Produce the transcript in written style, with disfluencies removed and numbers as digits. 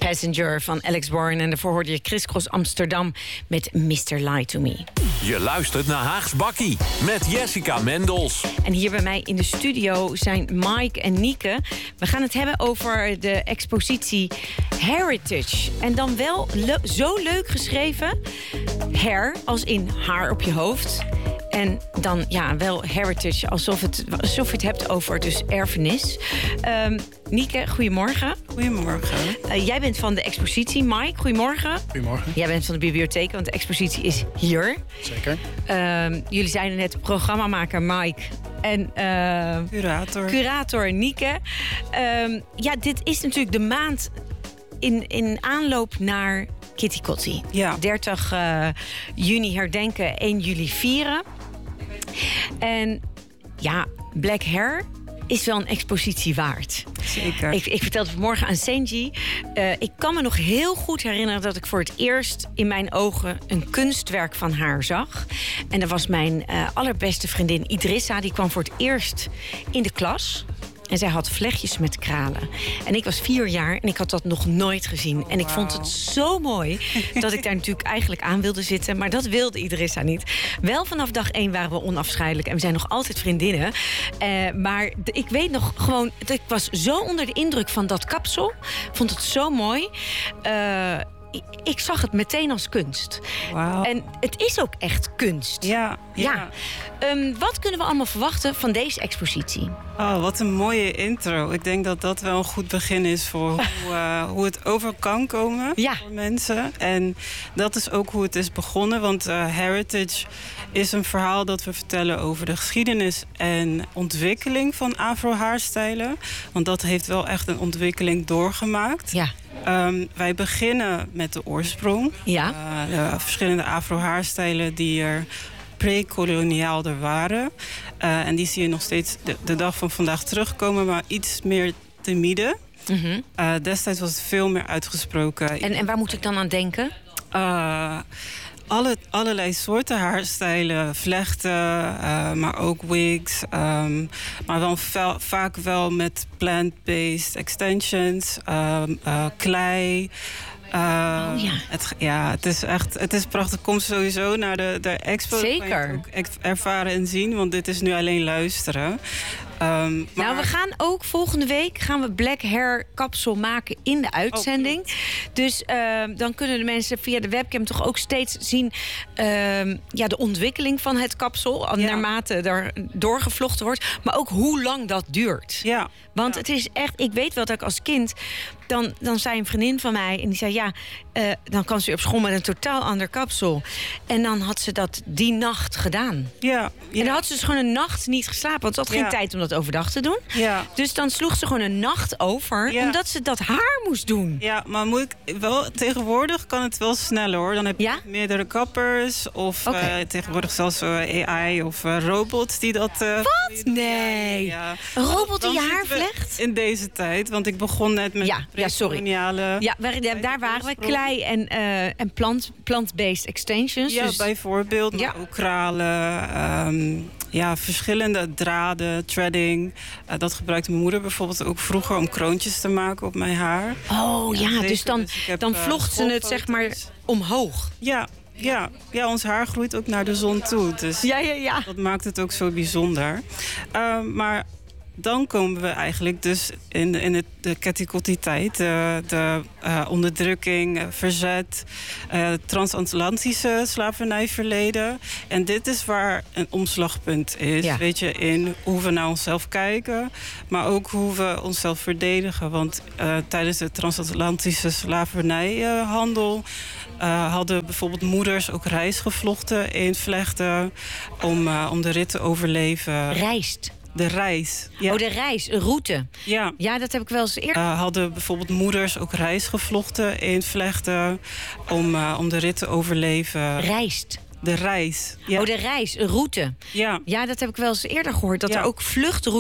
Passenger van Alex Warren. En daarvoor hoorde je Criss Cross Amsterdam met Mr. Lie to Me. Je luistert naar Haags Bakkie met Jessica Mendels. En hier bij mij in de studio zijn Mike en Nieke. We gaan het hebben over de expositie Heritage. En dan wel zo leuk geschreven. Hair, als in haar op je hoofd. En dan wel heritage, alsof je het hebt over dus erfenis. Nieke, goedemorgen. Goedemorgen. Jij bent van de expositie. Mike, goedemorgen. Goedemorgen. Jij bent van de bibliotheek, want de expositie is hier. Zeker. Jullie zijn net programmamaker Mike en curator Nieke. Dit is natuurlijk de maand in aanloop naar Kitty Kotti. Ja. 30 juni herdenken, 1 juli vieren. En ja, Black Hair is wel een expositie waard. Zeker. Ik vertelde vanmorgen aan Senji. Ik kan me nog heel goed herinneren dat ik voor het eerst in mijn ogen een kunstwerk van haar zag. En dat was mijn allerbeste vriendin Idrissa. Die kwam voor het eerst in de klas. En zij had vlechtjes met kralen. En ik was 4 jaar en ik had dat nog nooit gezien. En ik vond het zo mooi dat ik daar natuurlijk eigenlijk aan wilde zitten. Maar dat wilde Idrissa niet. Wel vanaf dag 1 waren we onafscheidelijk. En we zijn nog altijd vriendinnen. Maar ik weet nog gewoon... Ik was zo onder de indruk van dat kapsel. Vond het zo mooi. Ik zag het meteen als kunst. Wauw. En het is ook echt kunst. Ja. Wat kunnen we allemaal verwachten van deze expositie? Oh, wat een mooie intro. Ik denk dat dat wel een goed begin is voor hoe het over kan komen voor mensen. En dat is ook hoe het is begonnen. Want Heritage is een verhaal dat we vertellen over de geschiedenis en ontwikkeling van afro-haarstijlen. Want dat heeft wel echt een ontwikkeling doorgemaakt. Ja. Wij beginnen met de oorsprong. Ja. De verschillende afro-haarstijlen die er pre-koloniaal er waren. En die zie je nog steeds de dag van vandaag terugkomen, maar iets meer timide. Mm-hmm. Destijds was het veel meer uitgesproken. En waar moet ik dan aan denken? Allerlei soorten haarstijlen, vlechten, maar ook wigs. Maar wel vaak wel met plant-based extensions, klei. Het is prachtig. Kom sowieso naar de expo. Zeker. Ook ervaren en zien, want dit is nu alleen luisteren. We gaan ook volgende week Black Hair kapsel maken in de uitzending. Dus dan kunnen de mensen via de webcam toch ook steeds zien de ontwikkeling van het kapsel. Naarmate er doorgevlochten wordt. Maar ook hoe lang dat duurt. Ja. Want het is echt, ik weet wel dat ik als kind... Dan zei een vriendin van mij en die zei... dan kwam ze op school met een totaal ander kapsel. En dan had ze dat die nacht gedaan. Ja. En dan had ze dus gewoon een nacht niet geslapen. Want ze had geen tijd om dat overdag te doen. Ja. Dus dan sloeg ze gewoon een nacht over... omdat ze dat haar moest doen. Ja, maar tegenwoordig kan het wel sneller, hoor. Dan heb je meerdere kappers. Of tegenwoordig zelfs AI of robots die dat... Wat? Nee. Ja. Een robot die je haar vlecht? In deze tijd, want ik begon net met koloniale... Ja, daar waren we. Klei en plant-based extensions. Ja, dus... bijvoorbeeld. Maar ook kralen, verschillende draden, threading. Dat gebruikte mijn moeder bijvoorbeeld ook vroeger om kroontjes te maken op mijn haar. Oh ja, dus dan vlocht ze het zeg maar omhoog. Ja, ons haar groeit ook naar de zon toe. Dus dat maakt het ook zo bijzonder. Maar dan komen we eigenlijk dus in de Kitty Kotti-tijd. De onderdrukking, verzet, transatlantische slavernijverleden. En dit is waar een omslagpunt is. Ja. Weet je, in hoe we naar onszelf kijken, maar ook hoe we onszelf verdedigen. Want tijdens de transatlantische slavernijhandel hadden bijvoorbeeld moeders ook rijst gevlochten in vlechten om de rit te overleven. Rijst? De reis. Ja. Oh, de reis, een route. Ja. Ja, dat heb ik wel eens eerder. Hadden bijvoorbeeld moeders ook rijst gevlochten in vlechten om de rit te overleven. Rijst? De reis. Ja. Oh, de reis, een route. Ja. Ja, dat heb ik wel eens eerder gehoord. Dat er ook vluchtroutes